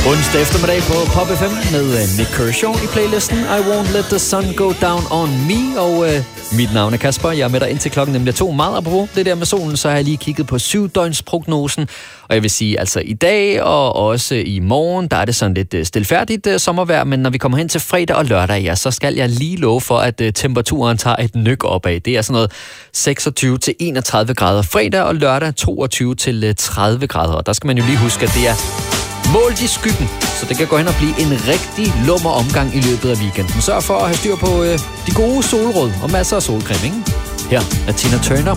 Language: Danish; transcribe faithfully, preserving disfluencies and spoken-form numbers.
Onsdag eftermiddag på Pop F M med Nick Kershaw i playlisten I Won't Let The Sun Go Down On Me. Og øh, mit navn er Kasper. Jeg er med dig indtil klokken nemlig to. Meget apropos det der med solen, så har jeg lige kigget på syvdøgnsprognosen. Og jeg vil sige, altså i dag og også i morgen, der er det sådan lidt stilfærdigt uh, sommervejr. Men når vi kommer hen til fredag og lørdag, ja, så skal jeg lige love for, at uh, temperaturen tager et nyk opad. Det er sådan noget seksogtyve til enogtredive grader fredag og lørdag toogtyve til tredive grader. Og der skal man jo lige huske, at det er målt i skyggen, så det kan gå hen og blive en rigtig lummer omgang i løbet af weekenden. Sørg for at have styr på øh, de gode solråd og masser af solcreme, ikke? Her er Tina Turner.